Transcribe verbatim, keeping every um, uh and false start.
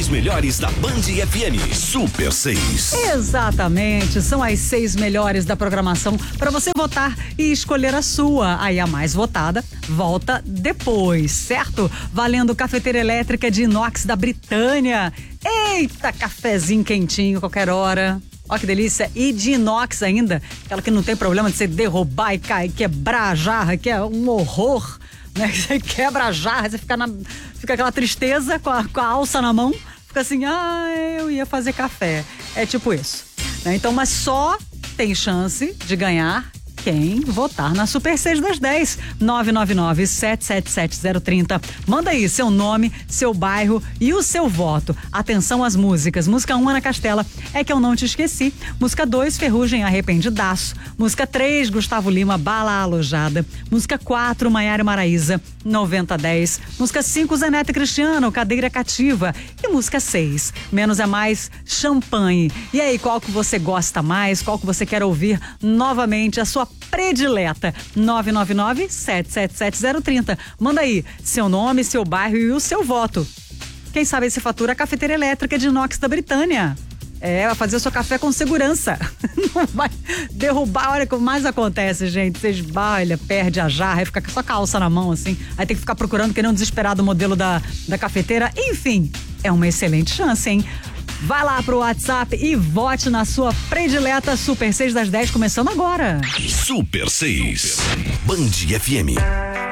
seis melhores da Band F M. Super seis. Exatamente, são as seis melhores da programação para você votar e escolher a sua. Aí a mais votada volta depois, certo? Valendo cafeteira elétrica de inox da Britânia. Eita, cafezinho quentinho qualquer hora. Ó que delícia, e de inox ainda, aquela que não tem problema de você derrubar e cair, quebrar a jarra, que é um horror, né? Você quebra a jarra, você fica, na, fica aquela tristeza com a, com a alça na mão, fica assim, ah, eu ia fazer café. É tipo isso, né? Então, mas só tem chance de ganhar quem votar na Super seis das dez, nove nove nove, sete sete sete, zero três zero. Manda aí seu nome, seu bairro e o seu voto. Atenção às músicas. Música um, Ana Castela, É Que Eu Não Te Esqueci. Música dois, Ferrugem, Arrependidaço. Música três, Gustavo Lima, Bala Alojada. Música quatro, Maiara Maraíza, noventa dez. Música cinco, Zenete Cristiano, Cadeira Cativa. E música seis, Menos é Mais, Champanhe. E aí, qual que você gosta mais? Qual que você quer ouvir novamente? A sua predileta, nove nove nove, sete sete sete, zero três zero. Manda aí seu nome, seu bairro e o seu voto. Quem sabe você fatura a cafeteira elétrica de inox da Britânia. É, vai fazer o seu café com segurança. Não vai derrubar. Olha o que mais acontece, gente. Você esbalha, perde a jarra, aí fica com a sua calça na mão, assim. Aí tem que ficar procurando, que nem um desesperado modelo da, da cafeteira. Enfim, é uma excelente chance, hein? Vai lá pro WhatsApp e vote na sua predileta. Super seis das dez, começando agora. Super seis. Band F M.